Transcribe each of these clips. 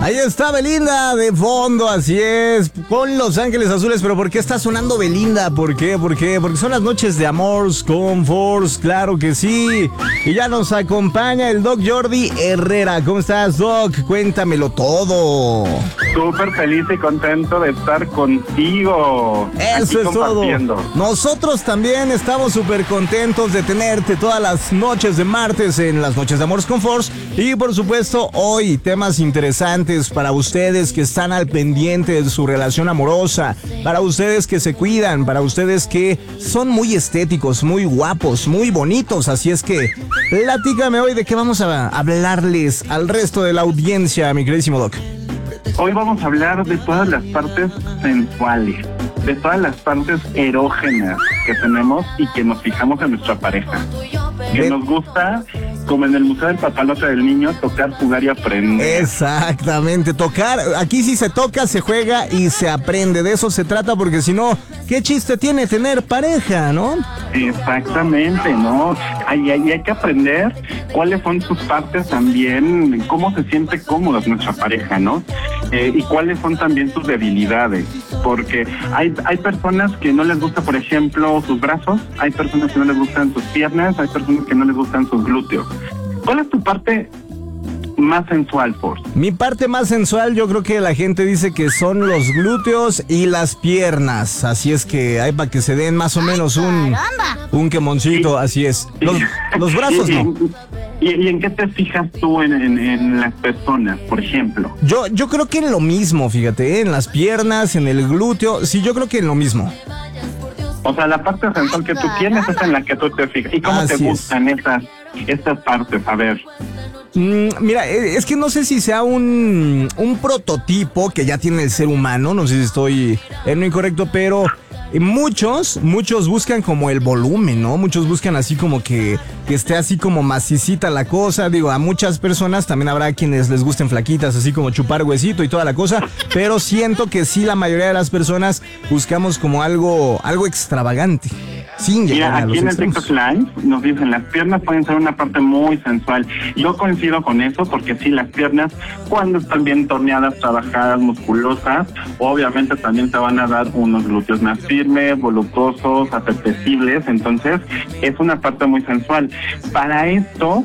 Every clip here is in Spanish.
Ahí está Belinda de fondo, así es, con Los Ángeles Azules. Pero ¿por qué está sonando Belinda? ¿Por qué? Porque son las noches de Amors con Force, claro que sí. Y ya nos acompaña el Doc Jordi Herrera. ¿Cómo estás, Doc? Cuéntamelo todo. Súper feliz y contento de estar contigo. Eso es todo. Nosotros también estamos súper contentos de tenerte todas las noches de martes en las noches de Amors con Force. Y por supuesto, hoy temas interesantes para ustedes que están al pendiente de su relación amorosa, para ustedes que se cuidan, para ustedes que son muy estéticos, muy guapos, muy bonitos. Así es que platícame hoy de qué vamos a hablarles al resto de la audiencia, mi queridísimo Doc. Hoy vamos a hablar de todas las partes sensuales, de todas las partes erógenas que tenemos y que nos fijamos en nuestra pareja. Que nos gusta, como en el Museo del Papalote del Niño, tocar, jugar y aprender. Exactamente, tocar. Aquí sí se toca, se juega y se aprende. De eso se trata, porque si no, ¿qué chiste tiene tener pareja, no? Exactamente, ¿no? Hay que aprender cuáles son sus partes también, cómo se siente cómoda nuestra pareja, ¿no? Y cuáles son también sus debilidades. Porque hay personas que no les gusta, por ejemplo, sus brazos, hay personas que no les gustan sus piernas, hay personas que no les gustan sus glúteos. ¿Cuál es tu parte más sensual, Force? Mi parte más sensual, yo creo que la gente dice que son los glúteos y las piernas. Así es que hay para que se den más o menos un quemoncito, así es. Los brazos no. ¿Y en qué te fijas tú en las personas, por ejemplo? Yo creo que en lo mismo, fíjate, en las piernas, en el glúteo, sí, yo creo que en lo mismo. O sea, la parte sensual que tú tienes es en la que tú te fijas. ¿Y cómo Así te gustan estas partes? A ver. Mira, es que no sé si sea un prototipo que ya tiene el ser humano, no sé si estoy en lo incorrecto, pero muchos buscan como el volumen, ¿no? Muchos buscan así como que esté así como macicita la cosa. Digo, a muchas personas también habrá quienes les gusten flaquitas, así como chupar huesito y toda la cosa, pero siento que sí, la mayoría de las personas buscamos como algo extravagante. Sin llegar a los aquí en extremos. el TikTok Live nos dicen, las piernas pueden ser una parte muy sensual. Yo coincido con eso, porque sí, las piernas, cuando están bien torneadas, trabajadas, musculosas, obviamente también te van a dar unos glúteos más firmes, voluptuosos, apetecibles. Entonces, es una parte muy sensual. Para esto,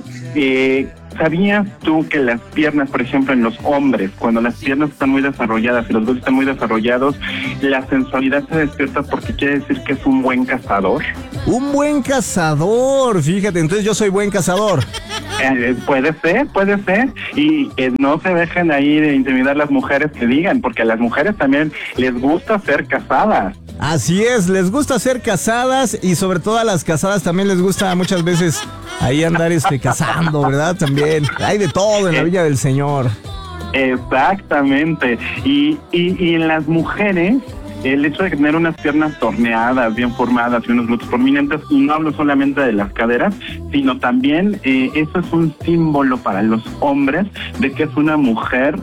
¿sabías tú que las piernas, por ejemplo, en los hombres, cuando las piernas están muy desarrolladas y los glúteos están muy desarrollados, la sensualidad se despierta porque quiere decir que es un buen cazador? Un buen cazador, fíjate, entonces yo soy buen cazador. Puede ser, y que no se dejen ahí de intimidar las mujeres que digan, porque a las mujeres también les gusta ser casadas. Así es, les gusta ser casadas, y sobre todo a las casadas también les gusta muchas veces ahí andar cazando, ¿verdad? También hay de todo en la Villa del Señor. Exactamente, y en las mujeres, el hecho de tener unas piernas torneadas, bien formadas y unos glúteos prominentes, y no hablo solamente de las caderas, sino también eso es un símbolo para los hombres de que es una mujer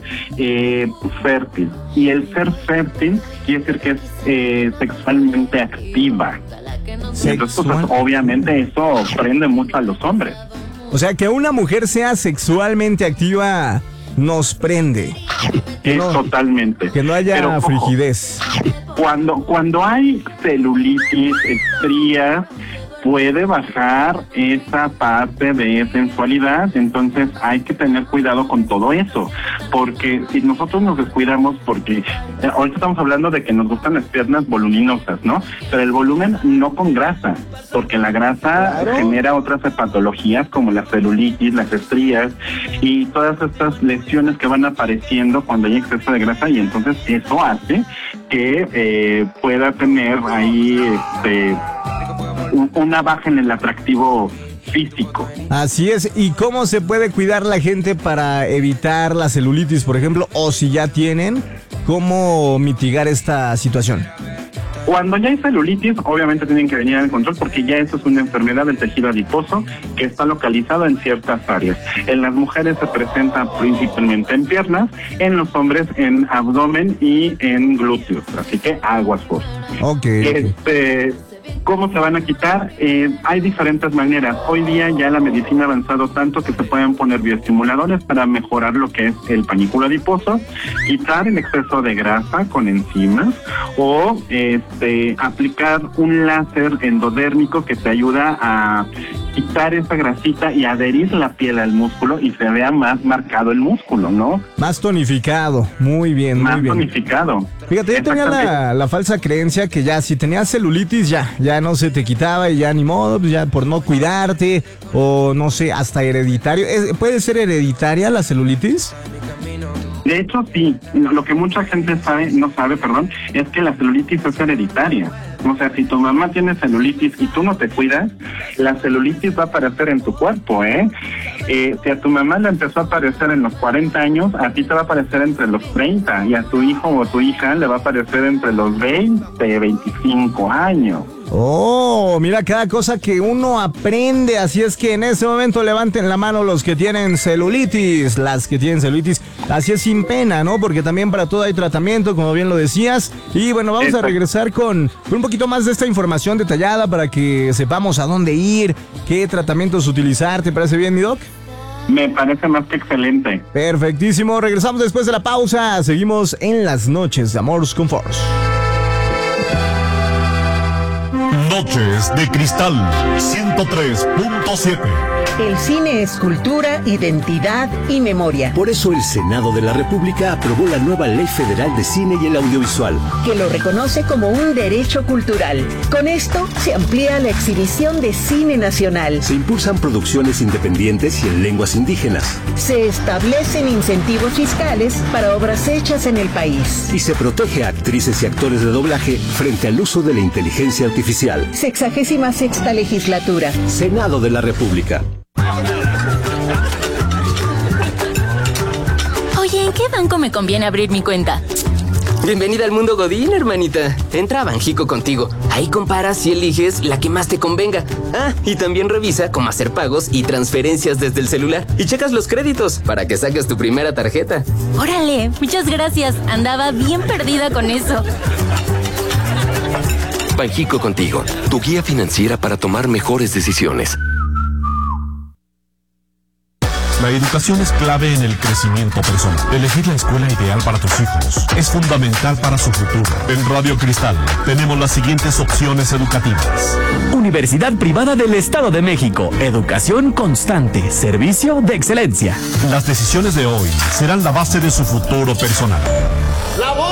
fértil. Y el ser fértil quiere decir que es sexualmente activa. Entonces, pues, obviamente eso prende mucho a los hombres. O sea, que una mujer sea sexualmente activa nos prende. Totalmente. Que no haya frigidez. Cuando hay celulitis, estrías, puede bajar esa parte de sensualidad. Entonces hay que tener cuidado con todo eso, porque si nosotros nos descuidamos, porque ahorita estamos hablando de que nos gustan las piernas voluminosas, ¿no? Pero el volumen no con grasa, porque la grasa genera otras patologías como la celulitis, las estrías y todas estas lesiones que van apareciendo cuando hay exceso de grasa, y entonces eso hace que pueda tener ahí una baja en el atractivo físico. Así es. ¿Y cómo se puede cuidar la gente para evitar la celulitis, por ejemplo? O si ya tienen, ¿cómo mitigar esta situación? Cuando ya hay celulitis, obviamente tienen que venir al control, porque ya eso es una enfermedad del tejido adiposo que está localizado en ciertas áreas. En las mujeres se presenta principalmente en piernas, en los hombres en abdomen y en glúteos. Así que aguas, por. Okay. ¿Cómo se van a quitar? Hay diferentes maneras. Hoy día ya la medicina ha avanzado tanto que se pueden poner bioestimuladores para mejorar lo que es el panículo adiposo, quitar el exceso de grasa con enzimas o aplicar un láser endodérmico que te ayuda a quitar esa grasita y adherir la piel al músculo y se vea más marcado el músculo, ¿no? Más tonificado, muy bien, muy bien. Más tonificado. Fíjate, yo tenía la falsa creencia que ya si tenías celulitis ya no se te quitaba y ya ni modo, pues ya por no cuidarte o no sé, hasta hereditario. ¿Puede ser hereditaria la celulitis? De hecho, sí. Lo que mucha gente no sabe, es que la celulitis es hereditaria. O sea, si tu mamá tiene celulitis y tú no te cuidas, la celulitis va a aparecer en tu cuerpo, ¿eh? Si a tu mamá le empezó a aparecer en los 40 años, a ti te va a aparecer entre los 30 y a tu hijo o tu hija le va a aparecer entre los 20, 25 años. Oh, mira cada cosa que uno aprende, así es que en este momento levanten la mano los que tienen celulitis, las que tienen celulitis, así es sin pena, ¿no? Porque también para todo hay tratamiento, como bien lo decías, y bueno, vamos a regresar con un poquito más de esta información detallada para que sepamos a dónde ir, qué tratamientos utilizar, ¿te parece bien, mi doc? Me parece más que excelente. Perfectísimo, regresamos después de la pausa, seguimos en las noches de Amors con Force. Noches de Cristal 103.7. El cine es cultura, identidad y memoria. Por eso el Senado de la República aprobó la nueva Ley Federal de Cine y el Audiovisual, que lo reconoce como un derecho cultural. Con esto se amplía la exhibición de cine nacional. Se impulsan producciones independientes y en lenguas indígenas. Se establecen incentivos fiscales para obras hechas en el país. Y se protege a actrices y actores de doblaje frente al uso de la inteligencia artificial. 66ª legislatura. Senado de la República. Oye, ¿en qué banco me conviene abrir mi cuenta? Bienvenida al mundo Godín, hermanita. Entra a Banjico contigo. Ahí comparas y eliges la que más te convenga. Ah, y también revisa cómo hacer pagos y transferencias desde el celular. Y checas los créditos para que saques tu primera tarjeta. Órale, muchas gracias. Andaba bien perdida con eso. Banjico contigo, tu guía financiera para tomar mejores decisiones. La educación es clave en el crecimiento personal. Elegir la escuela ideal para tus hijos es fundamental para su futuro. En Radio Cristal tenemos las siguientes opciones educativas. Universidad Privada del Estado de México. Educación constante. Servicio de excelencia. Las decisiones de hoy serán la base de su futuro personal. ¡La